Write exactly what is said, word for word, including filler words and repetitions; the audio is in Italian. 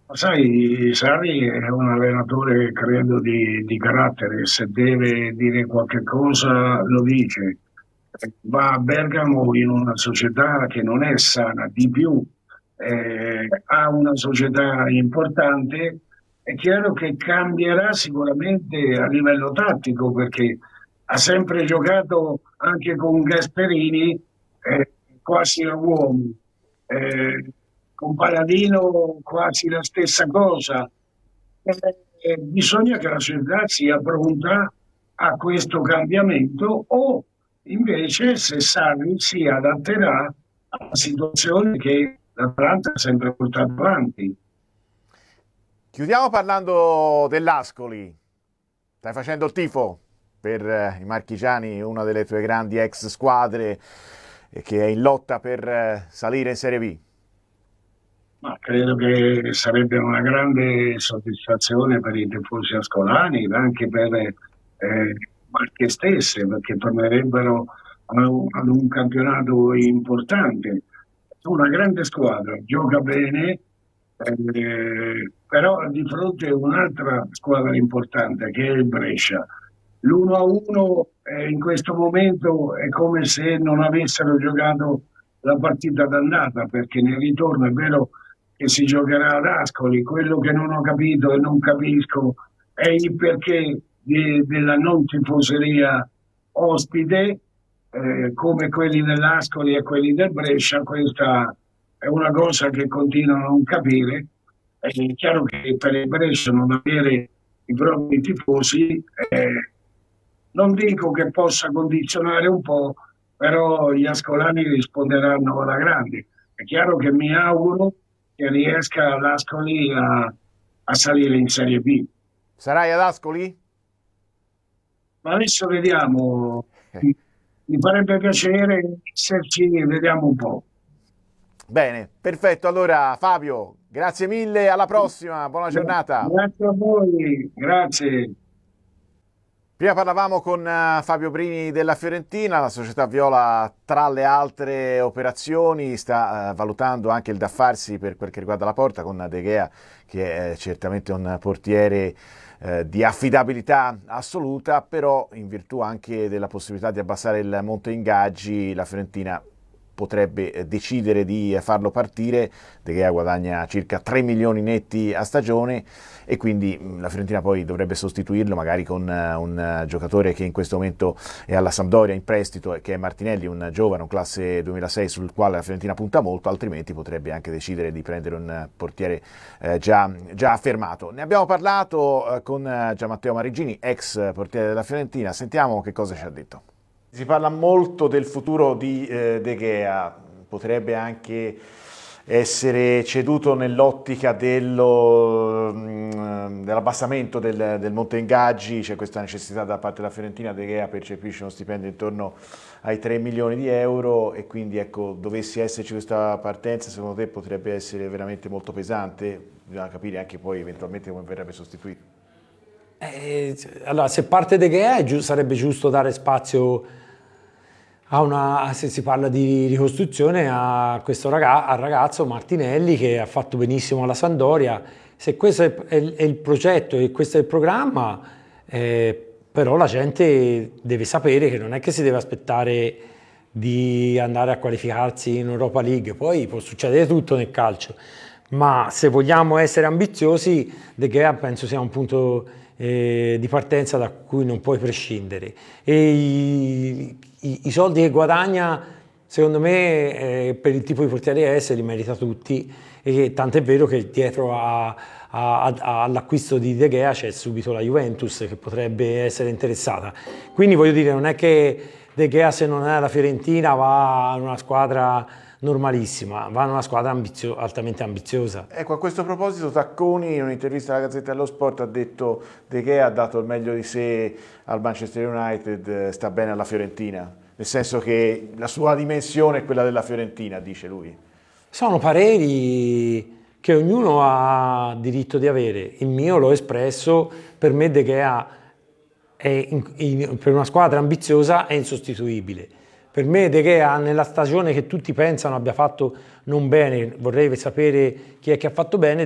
Sai, Sarri è un allenatore, credo, di, di carattere, se deve dire qualche cosa lo dice. Va a Bergamo in una società che non è sana, di più, eh, ha una società importante. È chiaro che cambierà sicuramente a livello tattico perché ha sempre giocato anche con Gasperini, eh, quasi a uomo. Eh, con Paladino quasi la stessa cosa. Eh, bisogna che la società sia pronta a questo cambiamento o invece se Sarri si adatterà alla situazione che l'Atalanta ha sempre portato avanti. Chiudiamo parlando dell'Ascoli. Stai facendo il tifo per eh, i marchigiani, una delle tue grandi ex squadre eh, che è in lotta per eh, salire in Serie B. Ma credo che sarebbe una grande soddisfazione per i tifosi ascolani, ma anche per eh, Marche stesse, perché tornerebbero a un, ad un campionato importante. È una grande squadra, gioca bene, eh, però di fronte a un'altra squadra importante che è il Brescia. L'uno a uno eh, in questo momento è come se non avessero giocato la partita d'andata, perché nel ritorno è vero che si giocherà ad Ascoli. Quello che non ho capito e non capisco è il perché di- della non tifoseria ospite, eh, come quelli dell'Ascoli e quelli del Brescia. Questa è una cosa che continuo a non capire. È chiaro che per il Brescia non avere i propri tifosi, eh, non dico che possa condizionare un po', però gli ascolani risponderanno alla grande. È chiaro che mi auguro che riesca l'Ascoli a, a salire in Serie B. Sarai ad Ascoli? Ma adesso vediamo, mi farebbe piacere esserci, vediamo un po'. Bene, perfetto. Allora Fabio, grazie mille, alla prossima, buona giornata. Grazie a voi, grazie. Prima parlavamo con uh, Fabio Brini della Fiorentina, la società viola tra le altre operazioni sta uh, valutando anche il da farsi per quel che riguarda la porta con De Gea, che è certamente un portiere uh, di affidabilità assoluta, però in virtù anche della possibilità di abbassare il monte ingaggi la Fiorentina potrebbe decidere di farlo partire. De Gea guadagna circa tre milioni netti a stagione e quindi la Fiorentina poi dovrebbe sostituirlo magari con un giocatore che in questo momento è alla Sampdoria in prestito, che è Martinelli, un giovane, un classe duemilasei sul quale la Fiorentina punta molto, altrimenti potrebbe anche decidere di prendere un portiere eh, già, già affermato. Ne abbiamo parlato eh, con Gianmatteo Marigini, ex portiere della Fiorentina, sentiamo che cosa ci ha detto. Si parla molto del futuro di eh, De Gea, potrebbe anche essere ceduto nell'ottica dello, mh, dell'abbassamento del, del monte ingaggi. C'è questa necessità da parte della Fiorentina. De Gea percepisce uno stipendio intorno ai tre milioni di euro e quindi ecco, dovessi esserci questa partenza, secondo te potrebbe essere veramente molto pesante? Bisogna capire anche poi eventualmente come verrebbe sostituito. Eh, allora, se parte De Gea giu- sarebbe giusto dare spazio a una, se si parla di ricostruzione, a questo raga- al ragazzo Martinelli che ha fatto benissimo alla Sampdoria. Se questo è, è- è il progetto e questo è il programma, eh, però la gente deve sapere che non è che si deve aspettare di andare a qualificarsi in Europa League, poi può succedere tutto nel calcio, ma se vogliamo essere ambiziosi, De Gea penso sia un punto eh, di partenza da cui non puoi prescindere. E i, i, i soldi che guadagna, secondo me, eh, per il tipo di portiere che è, se li merita tutti, e tant'è vero che dietro a, a, a, all'acquisto di De Gea c'è subito la Juventus che potrebbe essere interessata. Quindi voglio dire, non è che De Gea, se non è alla Fiorentina, va in una squadra normalissima, va in una squadra ambizio- altamente ambiziosa. Ecco, a questo proposito Tacconi in un'intervista alla Gazzetta dello Sport ha detto De Gea ha dato il meglio di sé al Manchester United, sta bene alla Fiorentina, nel senso che la sua dimensione è quella della Fiorentina, dice lui. Sono pareri che ognuno ha diritto di avere, il mio l'ho espresso, per me De Gea è in, in, per una squadra ambiziosa è insostituibile. Per me De Gea nella stagione che tutti pensano abbia fatto non bene, vorrei sapere chi è che ha fatto bene,